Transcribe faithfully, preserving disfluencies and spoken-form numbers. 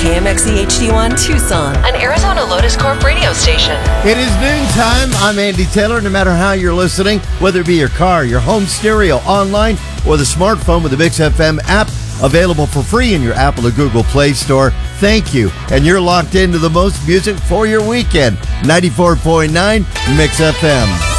K M X E H D one Tucson, an Arizona Lotus Corp radio station. It is noontime. I'm Andy Taylor. No matter how you're listening, whether it be your car, your home stereo, online, or the smartphone with the Mix F M app, available for free in your Apple or Google Play Store. Thank you. And you're locked into the most music for your weekend. ninety-four point nine Mix F M.